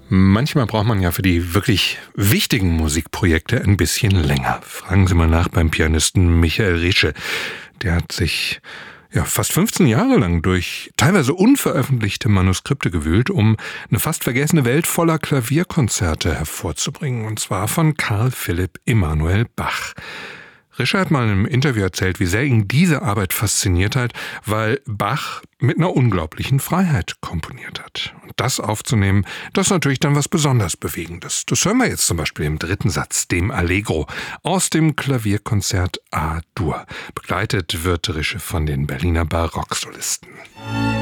Manchmal braucht man ja für die wirklich wichtigen Musikprojekte ein bisschen länger. Fragen Sie mal nach beim Pianisten Michael Rische. Der hat sich fast 15 Jahre lang durch teilweise unveröffentlichte Manuskripte gewühlt, um eine fast vergessene Welt voller Klavierkonzerte hervorzubringen. Und zwar von Carl Philipp Emanuel Bach. Rische hat mal in einem Interview erzählt, wie sehr ihn diese Arbeit fasziniert hat, weil Bach mit einer unglaublichen Freiheit komponiert hat. Und das aufzunehmen, das ist natürlich dann was besonders Bewegendes. Das hören wir jetzt zum Beispiel im dritten Satz, dem Allegro, aus dem Klavierkonzert A-Dur. Begleitet wird Rische von den Berliner Barocksolisten.